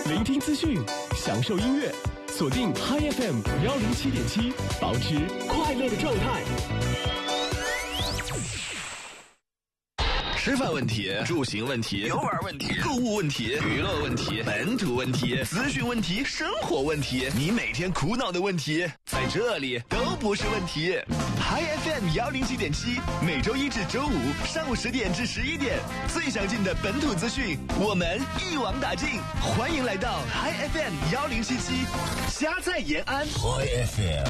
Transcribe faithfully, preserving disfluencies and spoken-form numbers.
聆听资讯，享受音乐，锁定 Hi F M 幺零七点七，保持快乐的状态。 吃饭问题、住行问题、游玩问题、购物问题、娱乐问题、本土问题、资讯问题、生活问题，你每天苦恼的问题，在这里都不是问题。Hi F M 幺零七点七，每周一至周五上午十点至十一点，最详尽的本土资讯，我们一网打尽。欢迎来到 Hi F M 幺零七七，家在延安。Hi F M。